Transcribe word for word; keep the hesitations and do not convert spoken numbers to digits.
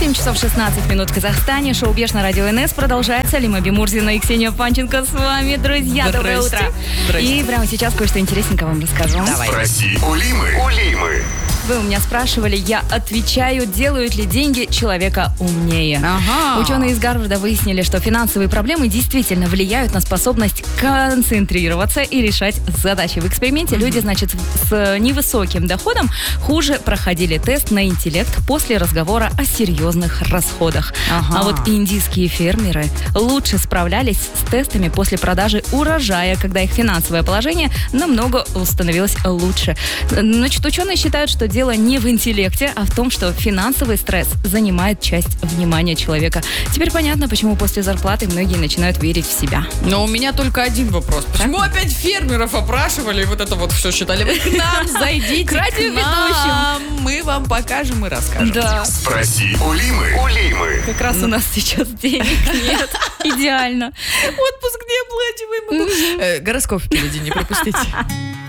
семь часов шестнадцать минут в Казахстане. Шоу «Беш» на радио эн эс продолжается. Лима Бимурзина и Ксения Панченко с вами, друзья. Доброе утро. Здрасте. И прямо сейчас кое-что интересненькое вам расскажу. Давай. Спроси у Лимы. У Лимы. Вы у меня спрашивали, я отвечаю, делают ли деньги человека умнее. Ага. Ученые из Гарварда выяснили, что финансовые проблемы действительно влияют на способность концентрироваться и решать задачи. В эксперименте mm-hmm. люди, значит, с невысоким доходом хуже проходили тест на интеллект после разговора о серьезных расходах. Ага. А вот индийские фермеры лучше справлялись с тестами после продажи урожая, когда их финансовое положение намного становилось лучше. Значит, ученые считают, что дело не в интеллекте, а в том, что финансовый стресс занимает часть внимания человека. Теперь понятно, почему после зарплаты многие начинают верить в себя. Но у меня только один вопрос. Почему так? Опять фермеров опрашивали и вот это вот все считали? Вы к нам зайдите, к нам. Мы вам покажем и расскажем. Да. Спроси у Лимы. У Лимы. Как раз у нас сейчас денег нет. Идеально. Отпуск неоплачиваемый. Гороскоп впереди не пропустите.